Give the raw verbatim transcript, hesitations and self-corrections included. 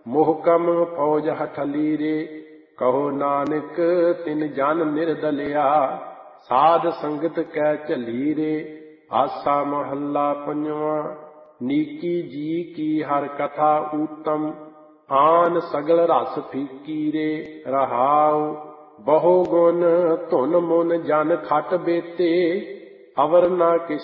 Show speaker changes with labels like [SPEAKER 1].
[SPEAKER 1] मोहकम फौज हठलीरे। कहो नानक तिन जन निर्दलिया, साध संगत कै झलीरे। आसा महला पंजवा। नीकी जी की हर कथा उत्तम, आन सगल रस फीकी रे। रहाउ बहु गुण धुन मुन जन खट बेते, अवर न किस